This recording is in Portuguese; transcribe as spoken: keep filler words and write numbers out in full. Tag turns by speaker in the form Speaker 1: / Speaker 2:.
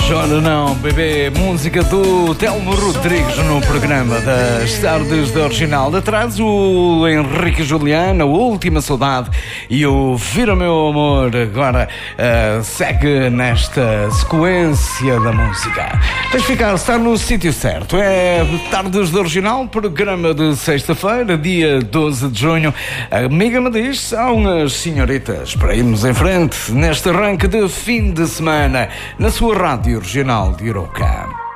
Speaker 1: Chora não, bebê, música do Telmo Rodrigues no programa das tardes da Original. Atrás o Henrique Juliano, a Última Saudade, e o Vira Meu Amor. Agora uh, segue nesta sequência da música. Tens de ficar, está no sítio certo. É Tardes da Original, programa de sexta-feira, dia doze de junho. A amiga me diz, são as senhoritas para irmos em frente neste arranque de fim de semana na sua rádio regional de Iroca.